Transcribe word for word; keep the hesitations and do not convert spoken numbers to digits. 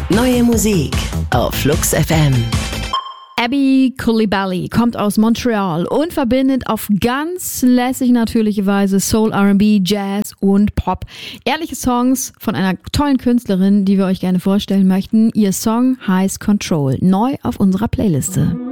Neue Musik auf Flux F M. Abby Coulibaly kommt aus Montreal und verbindet auf ganz lässig natürliche Weise Soul, R and B, Jazz und Pop. Ehrliche Songs von einer tollen Künstlerin, die wir euch gerne vorstellen möchten. Ihr Song heißt Control, neu auf unserer Playliste.